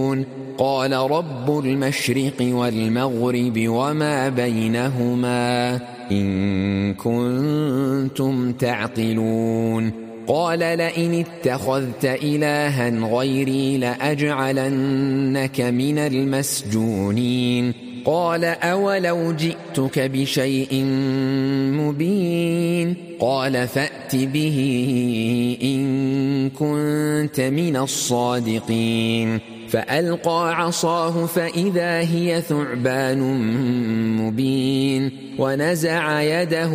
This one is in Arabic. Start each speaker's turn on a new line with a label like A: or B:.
A: قال رب المشرق والمغرب وما بينهما إن كنتم تعقلون قال لئن اتخذت إلها غيري لأجعلنك من المسجونين قال أولو جئتك بشيء مبين قال فأت به إن كنت من الصادقين فألقى عصاه فإذا هي ثعبان مبين ونزع يده